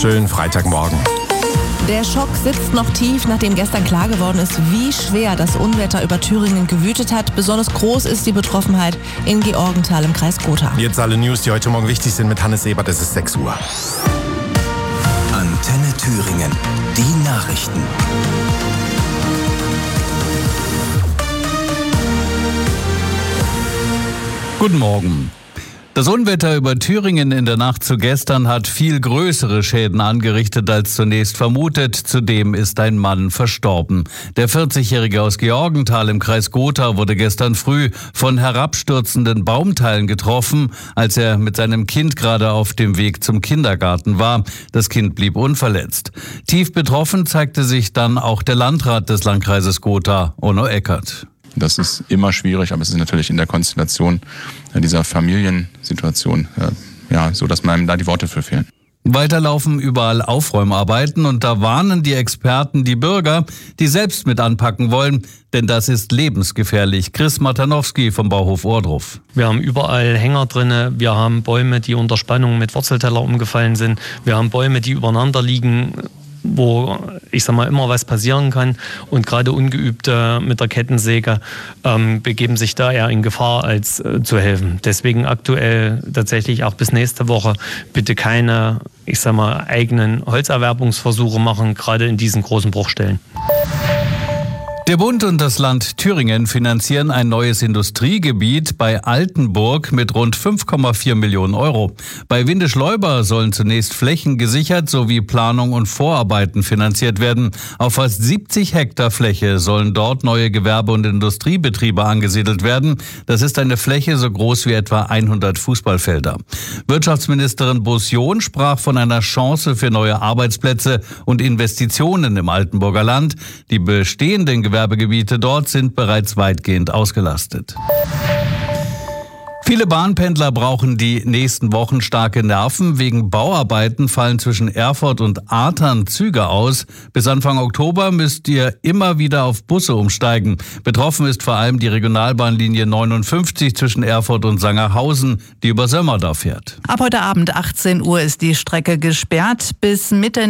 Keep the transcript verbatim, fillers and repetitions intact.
Schönen Freitagmorgen. Der Schock sitzt noch tief, nachdem gestern klar geworden ist, wie schwer das Unwetter über Thüringen gewütet hat. Besonders groß ist die Betroffenheit in Georgenthal im Kreis Gotha. Jetzt alle News, die heute Morgen wichtig sind mit Hannes Ebert. Es ist sechs Uhr. Antenne Thüringen. Die Nachrichten. Guten Morgen. Das Unwetter über Thüringen in der Nacht zu gestern hat viel größere Schäden angerichtet als zunächst vermutet. Zudem ist ein Mann verstorben. Der vierzigjährige aus Georgenthal im Kreis Gotha wurde gestern früh von herabstürzenden Baumteilen getroffen, als er mit seinem Kind gerade auf dem Weg zum Kindergarten war. Das Kind blieb unverletzt. Tief betroffen zeigte sich dann auch der Landrat des Landkreises Gotha, Onno Eckert. Das ist immer schwierig, aber es ist natürlich in der Konstellation dieser Familiensituation ja, so, dass einem da die Worte für fehlen. Weiterlaufen überall Aufräumarbeiten und da warnen die Experten die Bürger, die selbst mit anpacken wollen, denn das ist lebensgefährlich. Chris Matanowski vom Bauhof Ohrdruf. Wir haben überall Hänger drinne, wir haben Bäume, die unter Spannung mit Wurzelteller umgefallen sind, wir haben Bäume, die übereinander liegen, wo, ich sag mal, immer was passieren kann. Und gerade Ungeübte mit der Kettensäge ähm, begeben sich da eher in Gefahr, als äh, zu helfen. Deswegen aktuell tatsächlich auch bis nächste Woche bitte keine, ich sag mal, eigenen Holzerwerbungsversuche machen, gerade in diesen großen Bruchstellen. Der Bund und das Land Thüringen finanzieren ein neues Industriegebiet bei Altenburg mit rund fünf Komma vier Millionen Euro. Bei Windischleuber sollen zunächst Flächen gesichert sowie Planung und Vorarbeiten finanziert werden. Auf fast siebzig Hektar Fläche sollen dort neue Gewerbe- und Industriebetriebe angesiedelt werden. Das ist eine Fläche so groß wie etwa hundert Fußballfelder. Wirtschaftsministerin Bosion sprach von einer Chance für neue Arbeitsplätze und Investitionen im Altenburger Land. Die bestehenden Gewerbegebiete dort sind bereits weitgehend ausgelastet. Viele Bahnpendler brauchen die nächsten Wochen starke Nerven. Wegen Bauarbeiten fallen zwischen Erfurt und Artern Züge aus. Bis Anfang Oktober müsst ihr immer wieder auf Busse umsteigen. Betroffen ist vor allem die Regionalbahnlinie neunundfünfzig zwischen Erfurt und Sangerhausen, die über Sömmerda fährt. Ab heute Abend achtzehn Uhr ist die Strecke gesperrt. Bis Mitte